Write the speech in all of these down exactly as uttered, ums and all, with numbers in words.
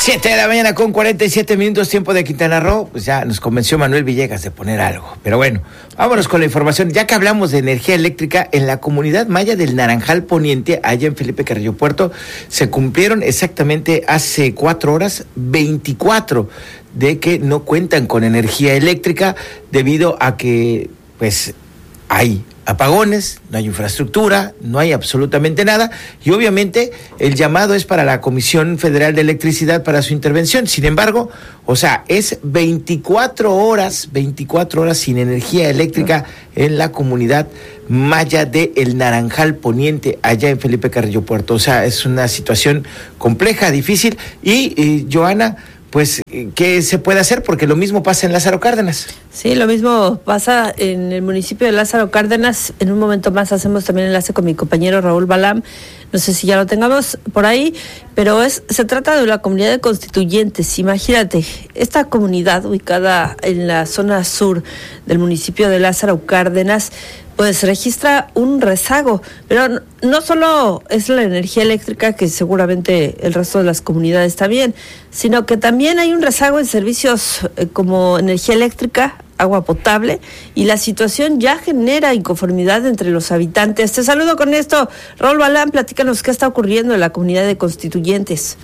Siete de la mañana con cuarenta y siete minutos, tiempo de Quintana Roo. Pues ya nos convenció Manuel Villegas de poner algo. Pero bueno, vámonos con la información. Ya que hablamos de energía eléctrica, en la comunidad maya del Naranjal Poniente, allá en Felipe Carrillo Puerto, se cumplieron exactamente hace cuatro horas, veinticuatro, de que no cuentan con energía eléctrica debido a que, pues, hay apagones, no hay infraestructura, no hay absolutamente nada, y obviamente el llamado es para la Comisión Federal de Electricidad para su intervención. Sin embargo, o sea, es veinticuatro horas, veinticuatro horas sin energía eléctrica en la comunidad maya de El Naranjal Poniente, allá en Felipe Carrillo Puerto. O sea, es una situación compleja, difícil, y, y Joana, pues, ¿qué se puede hacer? Porque lo mismo pasa en Lázaro Cárdenas. Sí, lo mismo pasa en el municipio de Lázaro Cárdenas. En un momento más hacemos también enlace con mi compañero Raúl Balam. No sé si ya lo tengamos por ahí, pero es se trata de la comunidad de constituyentes. Imagínate, esta comunidad ubicada en la zona sur del municipio de Lázaro Cárdenas, pues registra un rezago, pero no solo es la energía eléctrica, que seguramente el resto de las comunidades está bien, sino que también hay un rezago en servicios eh, como energía eléctrica, agua potable, y la situación ya genera inconformidad entre los habitantes. Te saludo con esto, Raúl Balán, platícanos qué está ocurriendo en la comunidad de constituyentes.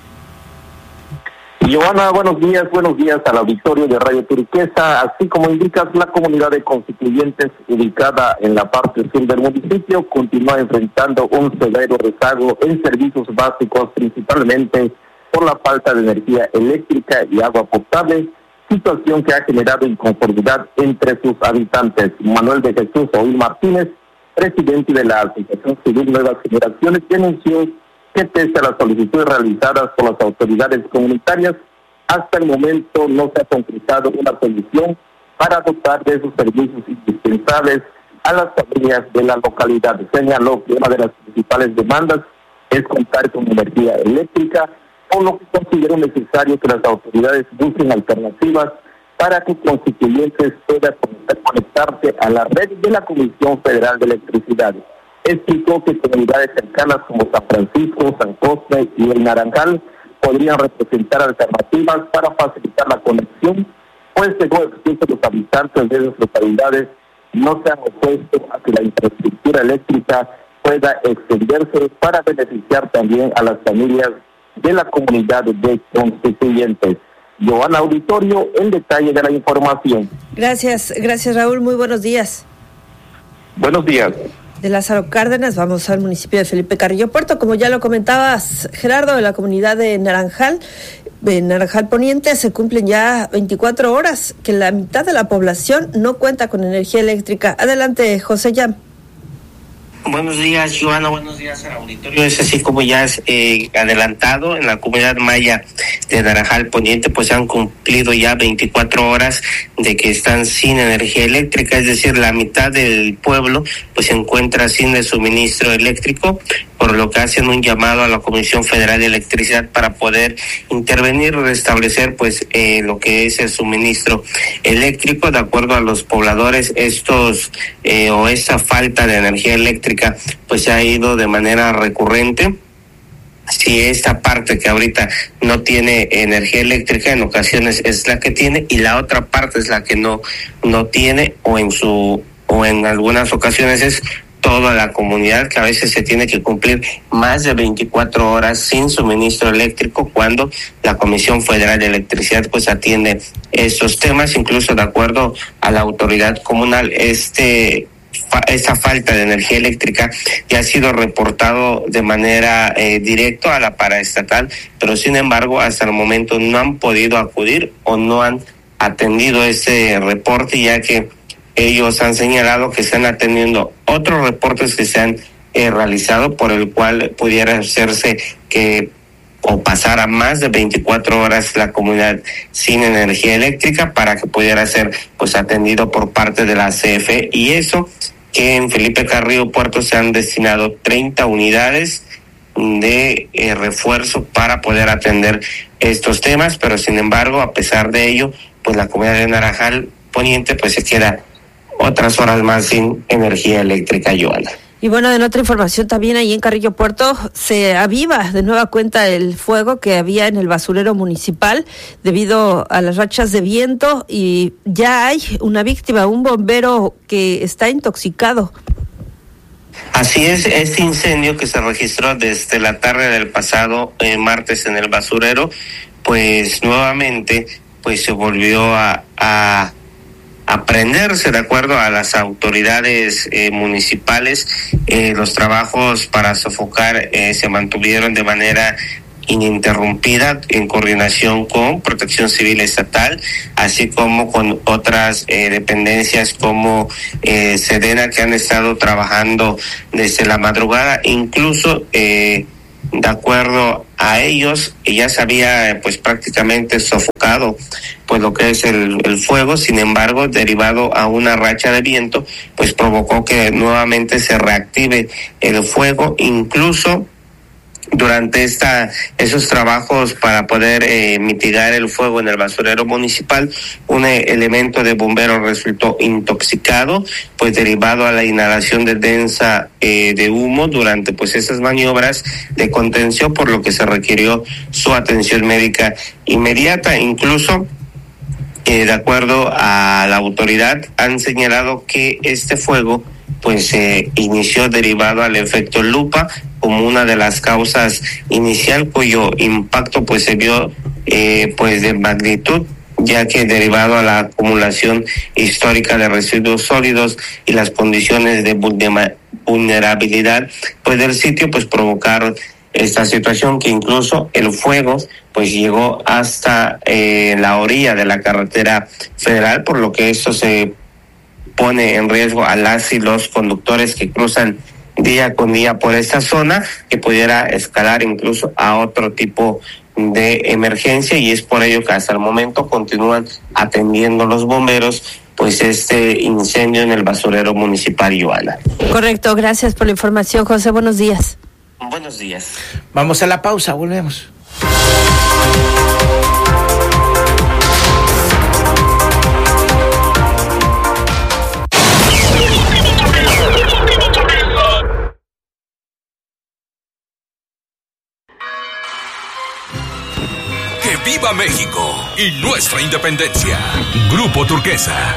Joana, buenos días, buenos días al auditorio de Radio Turquesa. Así como indicas, la comunidad de constituyentes ubicada en la parte sur del municipio continúa enfrentando un severo rezago en servicios básicos, principalmente por la falta de energía eléctrica y agua potable, situación que ha generado inconformidad entre sus habitantes. Manuel de Jesús Oil Martínez, presidente de la Asociación Civil Nuevas Generaciones, denunció que pese a las solicitudes realizadas por las autoridades comunitarias, hasta el momento no se ha concretado una solución para dotar de esos servicios indispensables a las familias de la localidad. Señaló que una de las principales demandas es contar con energía eléctrica, por lo que considero necesario que las autoridades busquen alternativas para que constituyentes puedan conectarse a la red de la Comisión Federal de Electricidad. Explicó que comunidades cercanas como San Francisco, San Cosme y El Naranjal podrían representar alternativas para facilitar la conexión, pues según explica, los habitantes de esas localidades no se han opuesto a que la infraestructura eléctrica pueda extenderse para beneficiar también a las familias de la comunidad de constituyentes. Joana, auditorio, el detalle de la información. Gracias, gracias Raúl, muy buenos días. Buenos días. De Lázaro Cárdenas vamos al municipio de Felipe Carrillo Puerto, como ya lo comentabas, Gerardo, de la comunidad de Naranjal, de Naranjal Poniente, se cumplen ya veinticuatro horas que la mitad de la población no cuenta con energía eléctrica. Adelante, José Yam. Buenos días, Joana, buenos días al auditorio. Es así como ya es eh, adelantado, en la comunidad maya de Naranjal Poniente, pues se han cumplido ya veinticuatro horas de que están sin energía eléctrica, es decir, la mitad del pueblo pues se encuentra sin el suministro eléctrico, por lo que hacen un llamado a la Comisión Federal de Electricidad para poder intervenir y restablecer pues eh, lo que es el suministro eléctrico. De acuerdo a los pobladores, estos eh, o esa falta de energía eléctrica pues se ha ido de manera recurrente. Si esta parte que ahorita no tiene energía eléctrica, en ocasiones es la que tiene, y la otra parte es la que no no tiene, o en su o en algunas ocasiones es toda la comunidad, que a veces se tiene que cumplir más de veinticuatro horas sin suministro eléctrico, cuando la Comisión Federal de Electricidad pues atiende estos temas. Incluso de acuerdo a la autoridad comunal, este esa falta de energía eléctrica ya ha sido reportado de manera eh, directa a la paraestatal, pero sin embargo hasta el momento no han podido acudir o no han atendido ese reporte, ya que ellos han señalado que están atendiendo otros reportes que se han eh, realizado, por el cual pudiera hacerse que o pasara más de veinticuatro horas la comunidad sin energía eléctrica para que pudiera ser pues atendido por parte de la C F E. Y eso que en Felipe Carrillo Puerto se han destinado treinta unidades de eh, refuerzo para poder atender estos temas, pero sin embargo, a pesar de ello, pues la comunidad de Naranjal Poniente pues se queda otras horas más sin energía eléctrica, Joana. Y bueno, en otra información también ahí en Carrillo Puerto se aviva de nueva cuenta el fuego que había en el basurero municipal debido a las rachas de viento y ya hay una víctima, un bombero que está intoxicado. Así es, este incendio que se registró desde la tarde del pasado eh, martes en el basurero, pues nuevamente pues se volvió a... a a prenderse. De acuerdo a las autoridades eh, municipales, eh, los trabajos para sofocar eh, se mantuvieron de manera ininterrumpida en coordinación con Protección Civil Estatal, así como con otras eh, dependencias como eh, Sedena, que han estado trabajando desde la madrugada. Incluso eh, de acuerdo a ellos, ya se había pues prácticamente sofocado pues lo que es el, el fuego. Sin embargo, derivado a una racha de viento, pues provocó que nuevamente se reactive el fuego. Incluso durante esta esos trabajos para poder eh, mitigar el fuego en el basurero municipal, un eh, elemento de bomberos resultó intoxicado, pues derivado a la inhalación de densa eh, de humo durante pues esas maniobras de contención, por lo que se requirió su atención médica inmediata. Incluso eh, de acuerdo a la autoridad, han señalado que este fuego pues se eh, inició derivado al efecto lupa como una de las causas inicial, cuyo impacto pues se vio eh, pues de magnitud, ya que derivado a la acumulación histórica de residuos sólidos y las condiciones de vulnerabilidad pues del sitio, pues provocaron esta situación, que incluso el fuego pues llegó hasta eh, la orilla de la carretera federal, por lo que esto se pone en riesgo a las y los conductores que cruzan día con día por esta zona, que pudiera escalar incluso a otro tipo de emergencia, y es por ello que hasta el momento continúan atendiendo los bomberos pues este incendio en el basurero municipal, Joana. Correcto, gracias por la información, José, buenos días. Buenos días. Vamos a la pausa, volvemos. ¡Que viva México y nuestra independencia! Grupo Turquesa.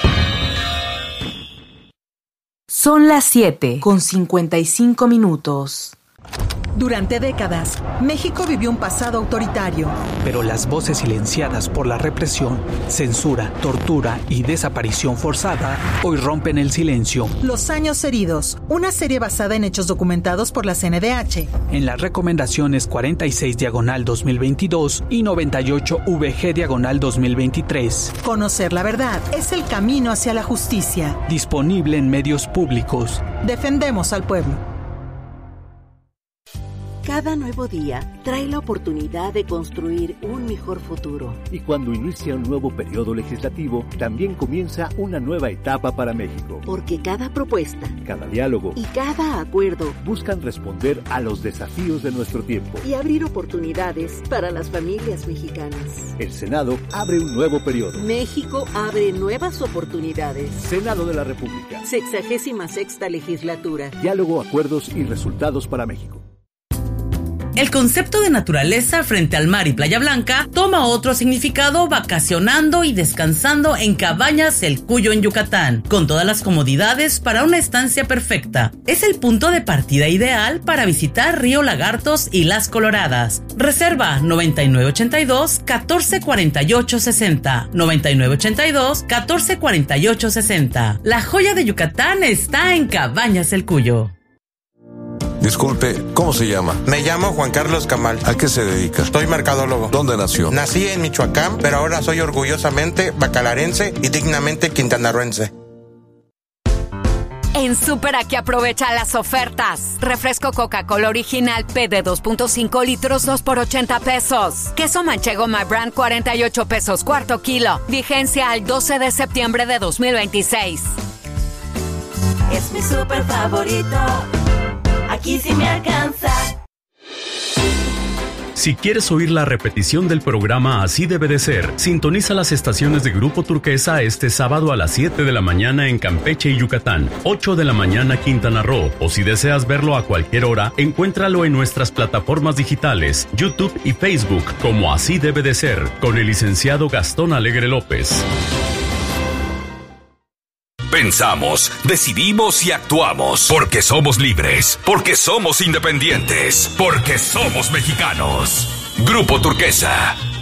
Son las siete con cincuenta y cinco minutos. Durante décadas, México vivió un pasado autoritario. Pero las voces silenciadas por la represión, censura, tortura y desaparición forzada hoy rompen el silencio. Los años heridos, una serie basada en hechos documentados por la C N D H. En las recomendaciones cuarenta y seis diagonal dos mil veintidós y noventa y ocho V G diagonal dos mil veintitrés. Conocer la verdad es el camino hacia la justicia. Disponible en medios públicos. Defendemos al pueblo. Cada nuevo día trae la oportunidad de construir un mejor futuro. Y cuando inicia un nuevo periodo legislativo, también comienza una nueva etapa para México. Porque cada propuesta, cada diálogo y cada acuerdo buscan responder a los desafíos de nuestro tiempo y abrir oportunidades para las familias mexicanas. El Senado abre un nuevo periodo. México abre nuevas oportunidades. Senado de la República. Sexagésima sexta legislatura. Diálogo, acuerdos y resultados para México. El concepto de naturaleza frente al mar y Playa Blanca toma otro significado vacacionando y descansando en Cabañas El Cuyo en Yucatán, con todas las comodidades para una estancia perfecta. Es el punto de partida ideal para visitar Río Lagartos y Las Coloradas. Reserva noventa y nueve ochenta y dos, catorce cuarenta y ocho sesenta, noventa y nueve ochenta y dos, catorce cuarenta y ocho sesenta. La joya de Yucatán está en Cabañas El Cuyo. Disculpe, ¿cómo se llama? Me llamo Juan Carlos Camal. ¿A qué se dedica? Soy mercadólogo. ¿Dónde nació? Nací en Michoacán, pero ahora soy orgullosamente bacalarense y dignamente quintanarroense. En Super Aquí aprovecha las ofertas. Refresco Coca-Cola original P de dos punto cinco litros, dos por ochenta pesos. Queso manchego My Brand, cuarenta y ocho pesos cuarto kilo. Vigencia al doce de septiembre de dos mil veintiséis. Es mi super favorito. Aquí sí me alcanza. Si quieres oír la repetición del programa Así debe de ser, sintoniza las estaciones de Grupo Turquesa este sábado a las siete de la mañana en Campeche y Yucatán, ocho de la mañana Quintana Roo, o si deseas verlo a cualquier hora, encuéntralo en nuestras plataformas digitales, YouTube y Facebook, como Así debe de ser, con el licenciado Gastón Alegre López. Pensamos, decidimos y actuamos. Porque somos libres. Porque somos independientes. Porque somos mexicanos. Grupo Turquesa.